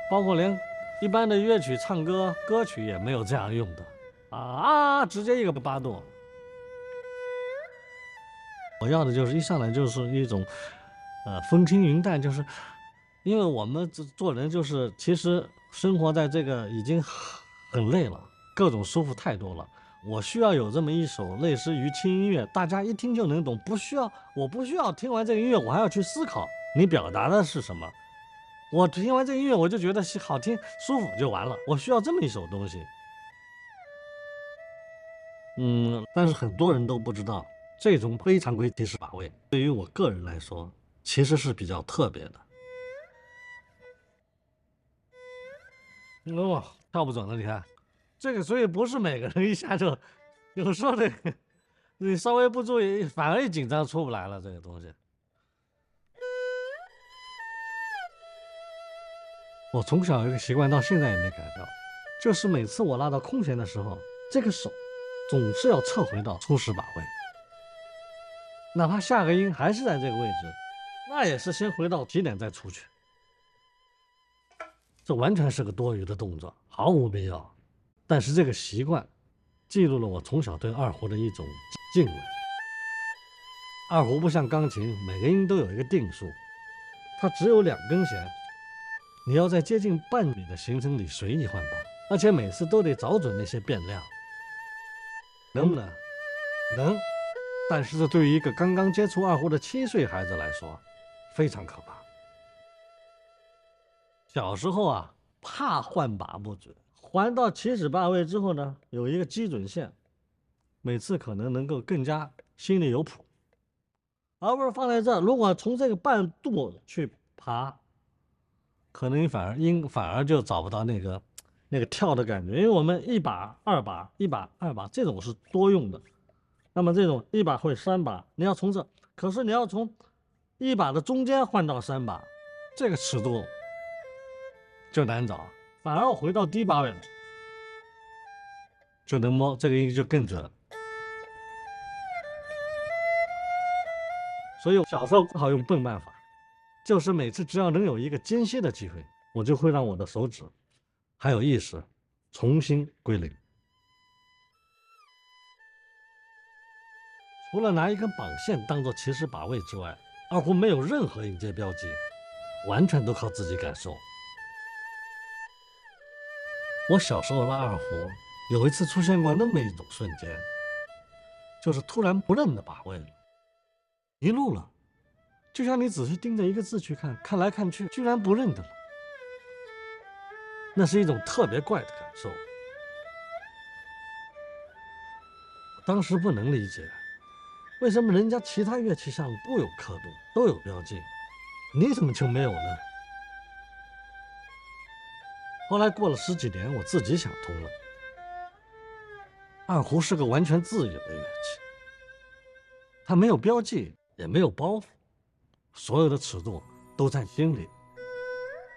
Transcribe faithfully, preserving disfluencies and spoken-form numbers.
包括连一般的乐曲唱歌歌曲也没有这样用的，啊啊，直接一个八度。我要的就是一上来就是一种，呃，风轻云淡，就是因为我们这做人就是，其实生活在这个已经很很累了，各种束缚太多了。我需要有这么一首类似于轻音乐，大家一听就能懂，不需要，我不需要听完这个音乐，我还要去思考你表达的是什么。我听完这个音乐，我就觉得好听、舒服就完了。我需要这么一首东西。嗯，但是很多人都不知道，这种非常规提示把位，对于我个人来说，其实是比较特别的。哇、哦，跳不准了，你看，这个所以不是每个人一下就，有时候这个你稍微不注意，反而一紧张出不来了。这个东西，我从小有一个习惯，到现在也没改掉，就是每次我拉到空弦的时候，这个手总是要撤回到初始把位，哪怕下个音还是在这个位置，那也是先回到起点再出去。这完全是个多余的动作，毫无必要。但是这个习惯，记录了我从小对二胡的一种敬畏。二胡不像钢琴，每个音都有一个定数，它只有两根弦，你要在接近半米的行程里随意换把，而且每次都得找准那些变量。能不能？能。但是这对于一个刚刚接触二胡的七岁孩子来说，非常可怕。小时候啊，怕换把不准，还到起始把位之后呢，有一个基准线，每次可能能够更加心里有谱，而不是放在这儿。如果从这个半度去爬，可能反而音反而就找不到那个那个跳的感觉，因为我们一把二把一把二把这种是多用的，那么这种一把会三把，你要从这，可是你要从一把的中间换到三把，这个尺度就难找，反而回到低把位就能摸，这个音就更准。所以我小时候好用笨办法，就是每次只要能有一个间歇的机会，我就会让我的手指还有意识重新归零。除了拿一根绑线当做起始把位之外，二胡没有任何音阶标记，完全都靠自己感受。我小时候拉二胡，有一次出现过那么一种瞬间，就是突然不认得把位了，迷路了，就像你仔细盯着一个字去看，看来看去，居然不认得了。那是一种特别怪的感受。我当时不能理解，为什么人家其他乐器上都有刻度，都有标记，你怎么就没有呢？后来过了十几年，我自己想通了，二胡是个完全自由的乐器，它没有标记，也没有包袱，所有的尺度都在心里。